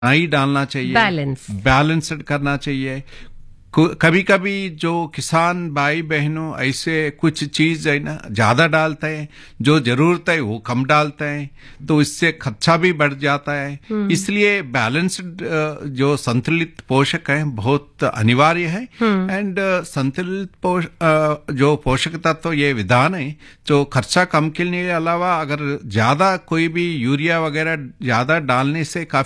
नहीं डालना चाहिए, बैलेंस्ड करना चाहिए। कभी कभी जो किसान भाई बहनों ऐसे कुछ चीज है ना ज्यादा डालते हैं, जो जरूरत है वो कम डालते हैं, तो इससे खर्चा भी बढ़ जाता है। इसलिए बैलेंस्ड जो संतुलित पोषक है बहुत अनिवार्य है। एंड संतुलित जो पोषक तत्व ये विधान है जो खर्चा कम करने के अलावा अगर ज्यादा कोई भी यूरिया वगैरह ज्यादा डालने से काफी